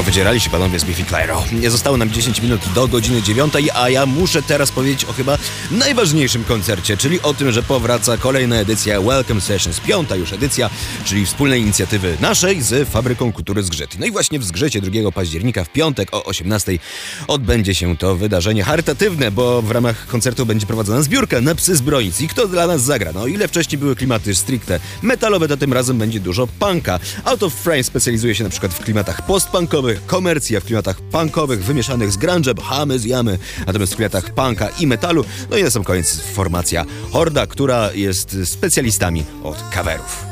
Powydzierali się panowie z Biffy Clyro. Zostało nam 10 minut do godziny 9, a ja muszę teraz powiedzieć o chyba najważniejszym koncercie, czyli o tym, że powraca kolejna edycja Welcome Sessions, 5. już edycja, czyli wspólnej inicjatywy naszej z Fabryką Kultury Zgrzyt. No i właśnie w Zgrzycie 2 października w piątek o 18 odbędzie się to wydarzenie charytatywne, bo w ramach koncertu będzie prowadzona zbiórka na psy zbrojnic. I kto dla nas zagra? No o ile wcześniej były klimaty stricte metalowe, to tym razem będzie dużo punka. Out of Frame specjalizuje się na przykład w klimatach postpunkowych, komercja w klimatach punkowych wymieszanych z grunge'em, chamy z jamy, natomiast w klimatach punka i metalu. No i na sam koniec formacja Horda, która jest specjalistami od coverów.